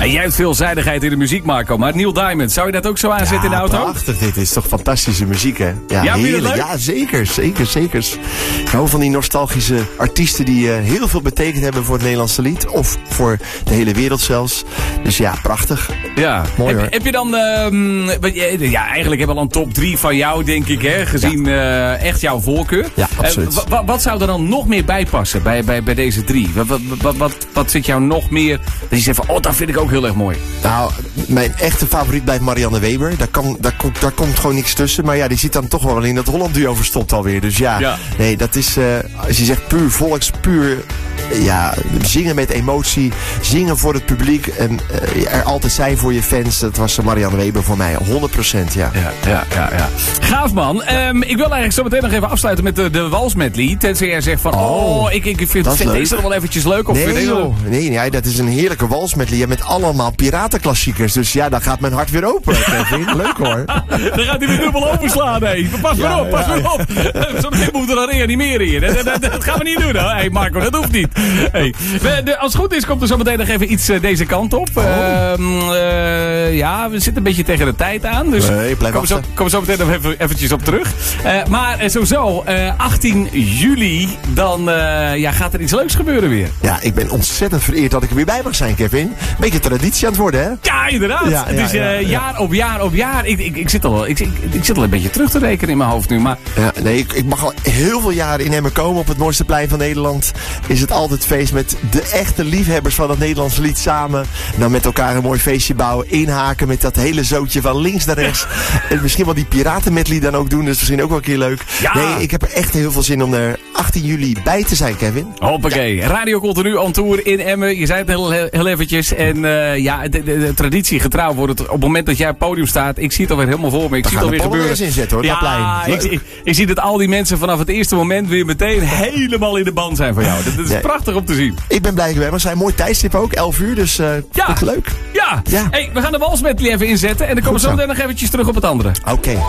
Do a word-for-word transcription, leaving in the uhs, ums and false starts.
En jij hebt veelzijdigheid in de muziek, Marco. Maar Neil Diamond, zou je dat ook zo aanzetten ja, in de auto? Prachtig, dit is toch fantastische muziek, hè? Ja, ja, heerlijk. Ja, zeker, zeker, zeker. Ik hou van die nostalgische artiesten die uh, heel veel betekend hebben voor het Nederlandse lied. Of voor de hele wereld zelfs. Dus ja, prachtig. Ja. Mooi, heb, hoor. heb je dan... Uh, ja, eigenlijk hebben we al een top drie van jou, denk ik, hè? Gezien ja. uh, echt jouw voorkeur. Ja, absoluut. Uh, w- wat zou er dan nog meer bij passen bij, bij, bij deze drie? Wat, wat, wat, wat, wat zit jou nog meer... Dat je zegt van, oh, dat vind ik ook heel erg mooi. Nou, mijn echte favoriet blijft Marianne Weber. Daar, kan, daar, komt, daar komt gewoon niks tussen. Maar ja, die zit dan toch wel in dat Holland duo verstopt alweer. Dus ja, ja. nee, dat is... Uh, als je zegt puur volks, puur... Ja, zingen met emotie. Zingen voor het publiek. En uh, er altijd zijn voor je fans. Dat was Marianne Weber voor mij. honderd procent, ja. Ja, ja, ja, ja. Gaaf, man. Um, ik wil eigenlijk zo meteen nog even afsluiten met de, de walsmedley. Tenzij jij zegt van, oh, oh ik, ik vind, vind deze nog wel eventjes leuk. Of nee, vind joh. Wel... nee, nee, dat is een heerlijke walsmedley. Met allemaal piratenklassiekers. Dus ja, dan gaat mijn hart weer open. Kevin. Leuk hoor. Dan gaat hij weer dubbel openslaan. Hey. Pas maar ja, op, pas ja, maar op. Ja. Zo meteen moeten we dan reanimeren hier. Dat, dat, dat gaan we niet doen. Hé hey, Marco, dat hoeft niet. Hey. We, de, als het goed is, komt er zo meteen nog even iets uh, deze kant op. Oh. Uh, uh, ja, we zitten een beetje tegen de tijd aan. Dus nee, blijf kom, zo, kom zo meteen nog even eventjes op terug. Uh, maar uh, sowieso, uh, achttien juli, dan uh, ja, gaat er iets leuks gebeuren weer. Ja, ik ben ontzettend vereerd dat ik er weer bij mag zijn, Kevin. Beetje traditie aan het worden, hè? Ja, inderdaad. Ja, het ja, is uh, ja, ja. jaar op jaar op jaar. Ik, ik, ik, zit al, ik, ik, ik zit al een beetje terug te rekenen in mijn hoofd nu. Maar... Ja, nee, ik, ik mag al heel veel jaren in Emmen komen. Op het mooiste plein van Nederland is het altijd feest met de echte liefhebbers van het Nederlandse lied samen. Dan met elkaar een mooi feestje bouwen. Inhaken met dat hele zootje van links naar rechts. En misschien wel die piratenmedley dan ook doen. Dus misschien ook wel een keer leuk. Ja. Nee, ik heb er echt heel veel zin om er achttien juli bij te zijn, Kevin. Hoppakee. Ja. Radio Continu on tour in Emmen. Je zei het heel, heel, heel eventjes. En uh, ja, de, de, de traditie getrouw wordt het op het moment dat jij op het podium staat. Ik zie het alweer helemaal voor me. Ik dan zie het alweer gebeuren. Inzetten, hoor, ja, ik, ik, ik zie dat al die mensen vanaf het eerste moment weer meteen helemaal in de band zijn van jou. Dat, dat is ja. prachtig om te zien. Ik ben blij dat we hebben. zijn mooi tijdstip ook, elf uur, dus uh, ja. leuk. Ja, ja. Hey, we gaan de walsmedley even inzetten en dan komen we zo meteen nog eventjes terug op het andere. Oké. Okay.